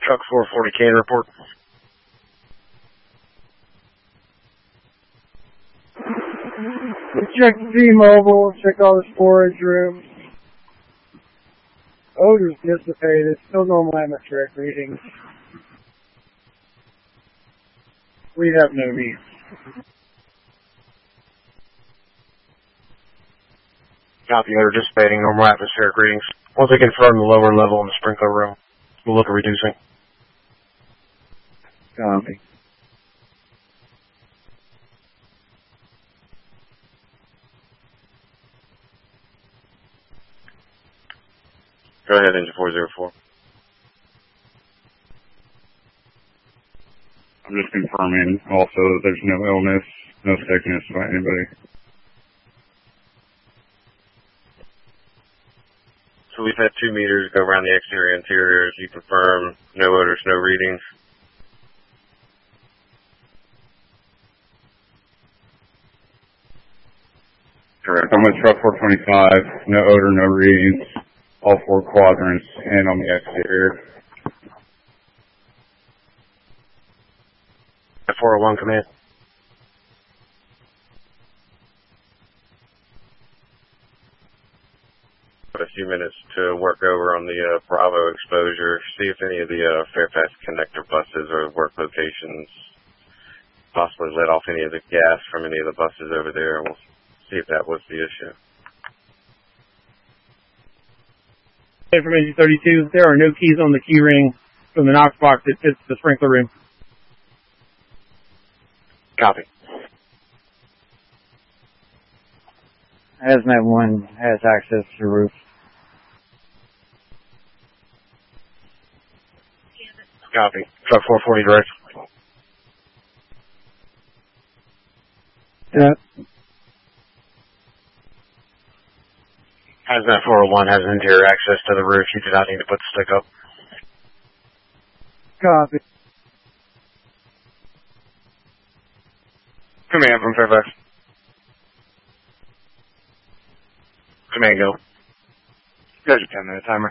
Truck 440 can report. Check T-Mobile, check all the storage rooms. Odor's dissipated, still normal atmospheric readings. We have no needs. Copy, odor dissipating, normal atmospheric readings. Once I confirm the lower level in the sprinkler room, we'll look at reducing. Copy. Go ahead, engine 404. I'm just confirming also that there's no illness, no sickness by anybody. So we've had 2 meters go around the exterior interior. As you confirm, no odors, no readings. Correct. I'm with truck 425, no odor, no readings, all 4 quadrants, and on the exterior. 401 command. A few minutes to work over on the Bravo exposure, see if any of the Fairfax connector buses or work locations possibly let off any of the gas from any of the buses over there, and we'll see if that was the issue. From engine 32, there are no keys on the key ring from the Knox box that fits the sprinkler room. Copy. Hazmat 1 has access to the roof. Copy. Truck 440 direct. Hazmat 401 has interior access to the roof. You do not need to put the stick up. Copy. Command from Fairfax. Command, go. There's your 10-minute timer.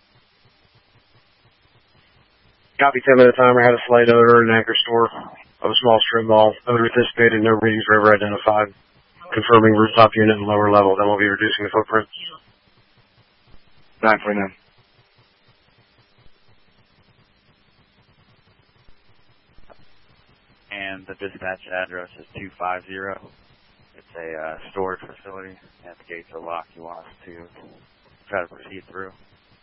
Copy, 10-minute timer. Had a slight odor in an anchor store of a small strip mall. Odor anticipated, no readings were ever identified. Confirming rooftop unit and lower level. Then we'll be reducing the footprint. 949. And the dispatch address is 250. It's a storage facility, and the gates are locked. You want us to try to proceed through.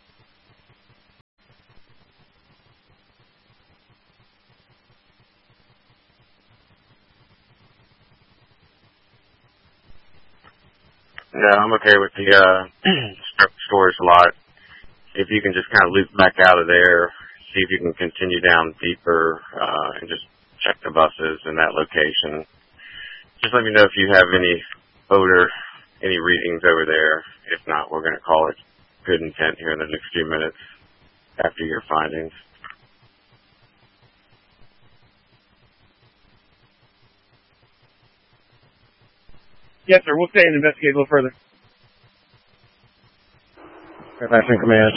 Yeah, I'm okay with the storage lot. If you can just kind of loop back out of there, see if you can continue down deeper and just check the buses in that location. Just let me know if you have any odor, any readings over there. If not, we're going to call it good intent here in the next few minutes after your findings. Yes, sir. We'll stay and investigate a little further. Fairfax in command.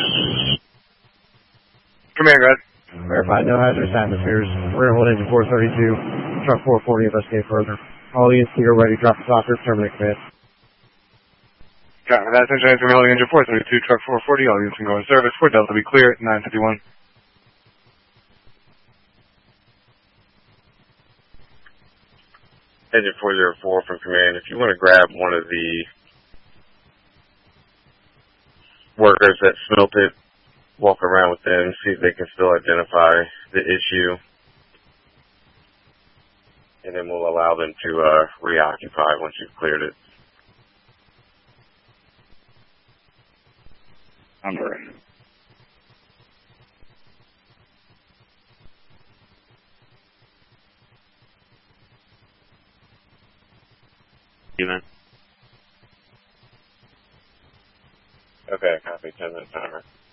Command, guys. Verify no hazardous atmospheres. We're going to hold engine 432. Truck 440, investigate further. All units here ready. Drop the soccer. Terminate command. Copy. That's engine from holding engine 432. Truck 440. All units can go in service. 4 Delta be clear at 951. Engine 404 from command. If you want to grab one of the workers that smelt it, walk around with them, see if they can still identify the issue, and then we'll allow them to reoccupy once you've cleared it. I'm ready. Okay, copy. 10-minute timer.